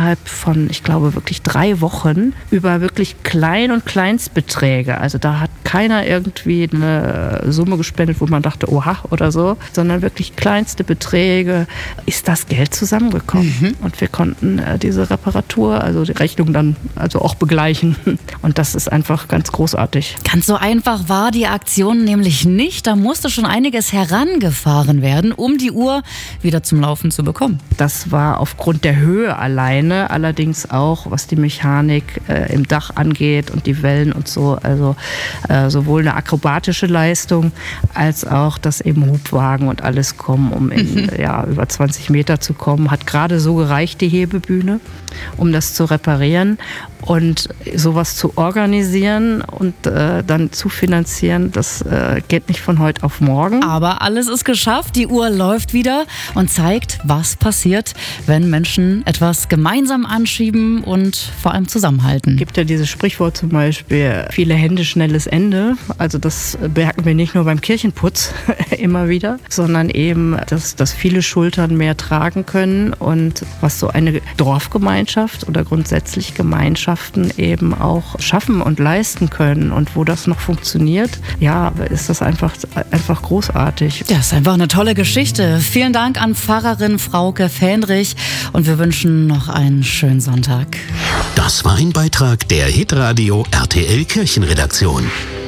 innerhalb von, ich glaube, wirklich 3 Wochen über wirklich Klein- und Kleinstbeträge. Also da hat keiner irgendwie eine Summe gespendet, wo man dachte, oha oder so, sondern wirklich kleinste Beträge, ist das Geld zusammengekommen. Und wir konnten diese Reparatur, also die Rechnung dann also auch begleichen. Und das ist einfach ganz großartig. Ganz so einfach war die Aktion nämlich nicht. Da musste schon einiges herangefahren werden, um die Uhr wieder zum Laufen zu bekommen. Das war aufgrund der Höhe alleine, allerdings auch, was die Mechanik im Dach angeht und die Wellen und so. Also sowohl eine akrobatische Leistung als auch, dass eben Hubwagen und alles kommen, um in über 20 Meter zu kommen. Hat gerade so gereicht, die Hebebühne, um das zu reparieren. Und sowas zu organisieren und dann zu finanzieren, das geht nicht von heute auf morgen. Aber alles ist geschafft, die Uhr läuft wieder und zeigt, was passiert, wenn Menschen etwas gemeinsam anschieben und vor allem zusammenhalten. Es gibt ja dieses Sprichwort zum Beispiel, viele Hände, schnelles Ende. Also das merken wir nicht nur beim Kirchenputz immer wieder, sondern eben, dass viele Schultern mehr tragen können und was so eine Dorfgemeinschaft oder grundsätzlich Gemeinschaft eben auch schaffen und leisten können. Und wo das noch funktioniert, ja, ist das einfach großartig. Das ist einfach eine tolle Geschichte. Vielen Dank an Pfarrerin Frauke Fähnrich und wir wünschen noch einen schönen Sonntag. Das war ein Beitrag der Hitradio RTL Kirchenredaktion.